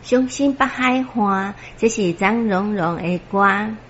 伤心北海岸，这是张荣荣的歌。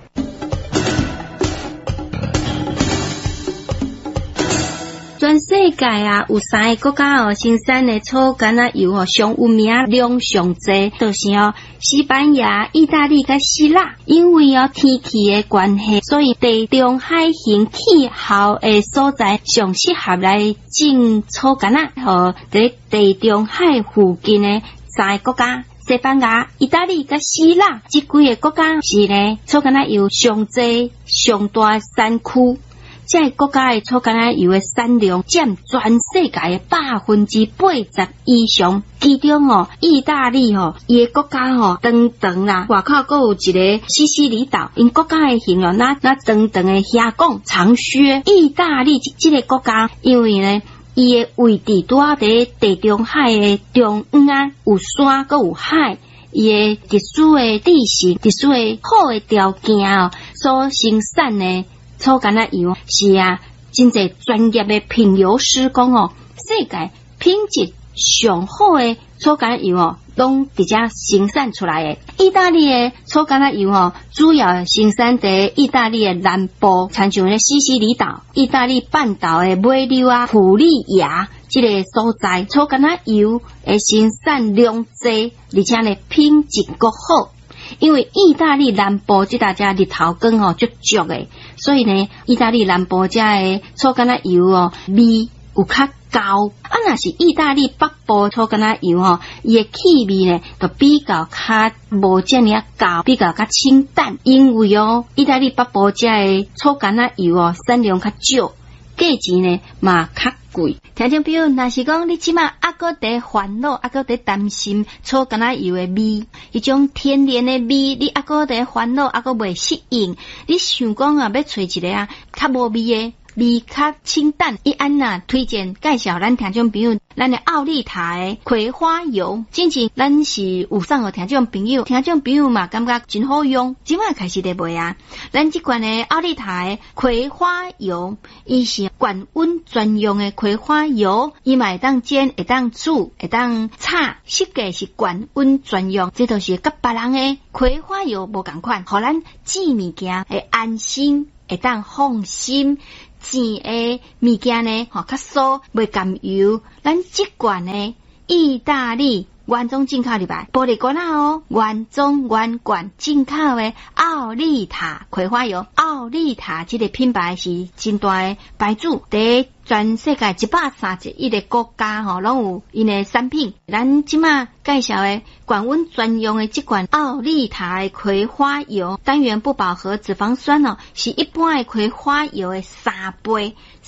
全世界啊，有3个国家哦，生产的草橄榄油哦，上有名量上济，就是西班牙、意大利甲希腊。因为天气的关系，所以地中海型气候的所在上适合来种草橄榄。和在地中海附近的3个国家。西班牙、意大利甲希腊这几个国家是呢草橄榄油上济、上大的产区。这国家的草橄榄油的产量占全世界的80%以上，其中意大利伊个国家长长啦，外口还有一个西西里岛，因国家的形容那长长的峡谷长靴。意大利这个国家，因为呢，伊的位置拄好伫地中海的中央啊，有山还有海。伊的特殊的地形、特殊的好的条件所生产的草橄榄油是真侪专业的品油师讲世界品质上好的草橄榄油拢直接生产出来的。意大利的草橄榄油主要生产在意大利的南部，亲像咧西西里岛、意大利半岛的尾流普利亚这个所在，草橄榄油的生产量济，而且呢品质够好。因为意大利南部这大家日头光足足的，所以呢，意大利南部这的草橄榄油味有较高。若是意大利北部草橄榄油伊的气味呢，就比较较无这么高，比较较清淡。因为意大利北部这的草橄榄油产量较少，价钱呢嘛较贵。听众朋友，若是讲你即马搁在烦恼，搁在担心草橄榄油的味，迄种天然的味，你搁在烦恼，搁未适应，你想讲要找一个较无味的。味较清淡，伊安推荐介绍咱听众朋友，咱的奥利塔的葵花油，之前咱是有送互听众朋友嘛感觉真好用，即摆开始在卖咱这款的奥利塔的葵花油，伊是高温专用的葵花油，伊嘛会当煎、会当煮、会当炒，设计是高温专用，这都是甲别人的葵花油无同款，互咱煮物件会安心，会当放心。煎的物件呢，较酥，袂甘油。咱这罐呢，意大利原装进口入来，玻璃罐原装原罐进口的奥利塔葵花油。奥利塔这个品牌是真大的牌子，在全世界131个国家拢有因的产品。咱即马介绍的高温专用的这款奥利塔的葵花油，单元不饱和脂肪酸是一般的葵花油的3倍。